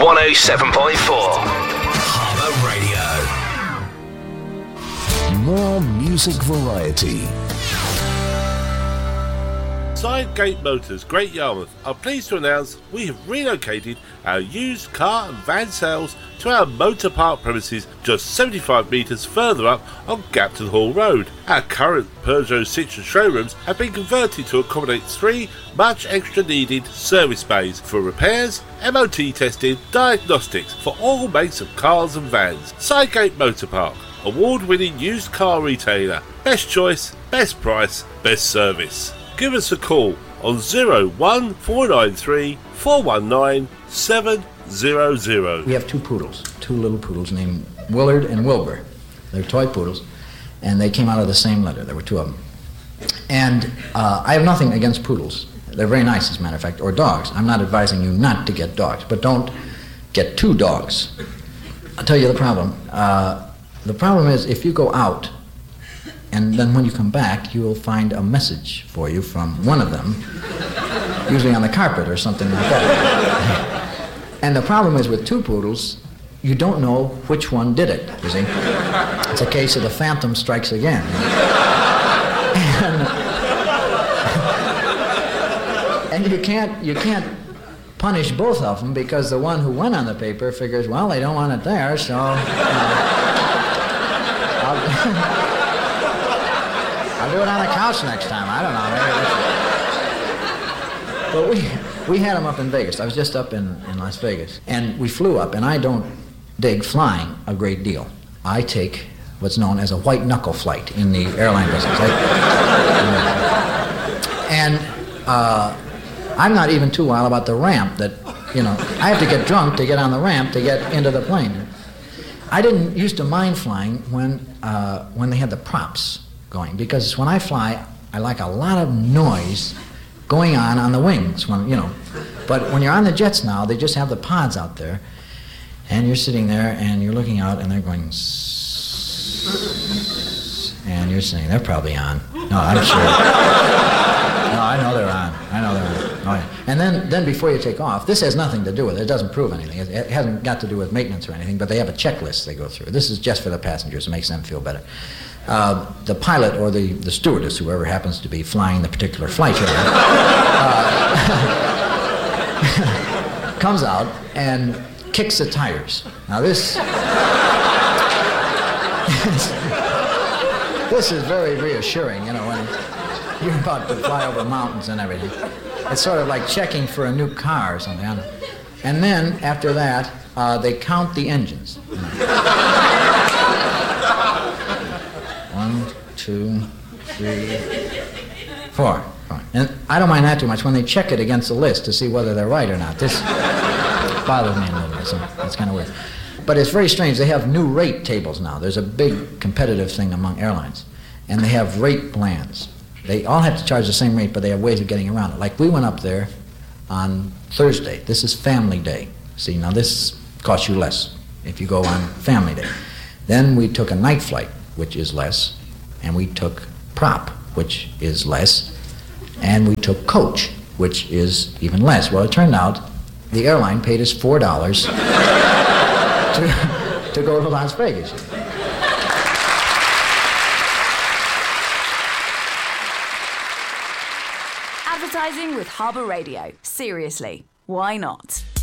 107.4 Harbour Radio. More music variety. Sidegate Motors, Great Yarmouth, are pleased to announce we have relocated our used car and van sales to our motor park premises just 75 metres further up on Gapton Hall Road. Our current Peugeot Citroën showrooms have been converted to accommodate 3 much extra needed service bays for repairs, MOT testing, diagnostics for all makes of cars and vans. Sidegate Motor Park, award-winning used car retailer. Best choice, best price, best service. Give us a call on 01493 419 700. We have 2 poodles, 2 little poodles named Willard and Wilbur. They're toy poodles, and they came out of the same litter. There were 2 of them. And I have nothing against poodles. They're very nice, as a matter of fact, or dogs. I'm not advising you not to get dogs, but don't get 2 dogs. I'll tell you the problem. The problem is if you go out, and then when you come back, you will find a message for you from one of them, usually on the carpet or something like that. And the problem is with 2 poodles, you don't know which one did it, you see. It's a case of the phantom strikes again. And you can't punish both of them because the one who went on the paper figures, well, they don't want it there, so... I'll do it on the couch next time. I don't know. But we had them up in Vegas. I was just up in Las Vegas. And we flew up, and I don't dig flying a great deal. I take what's known as a white knuckle flight in the airline business. I'm not even too wild about the ramp that, I have to get drunk to get on the ramp to get into the plane. I didn't used to mind flying when they had the props going, because when I fly, I like a lot of noise going on the wings, But when you're on the jets now, they just have the pods out there, and you're sitting there and you're looking out and they're going, and you're saying, they're probably on. No, I'm sure. No, I know they're on. Oh, yeah. And then before you take off, this has nothing to do with it. It doesn't prove anything. It hasn't got to do with maintenance or anything, but they have a checklist they go through. This is just for the passengers. It makes them feel better. The pilot or the stewardess, whoever happens to be flying the particular flight here, comes out and kicks the tires. Now this is very reassuring, when you're about to fly over mountains and everything. It's sort of like checking for a new car or something. And then, after that, they count the engines. 1, 2, 3, 4. And I don't mind that too much when they check it against the list to see whether they're right or not. This bothers me a little bit, so it's kind of weird. But it's very strange. They have new rate tables now. There's a big competitive thing among airlines. And they have rate plans. They all have to charge the same rate, but they have ways of getting around it. Like we went up there on Thursday. This is Family Day. See, now this costs you less if you go on Family Day. Then we took a night flight, which is less, and we took prop, which is less, and we took coach, which is even less. Well, it turned out the airline paid us $4 to go to Las Vegas. Advertising with Harbour Radio. Seriously, why not?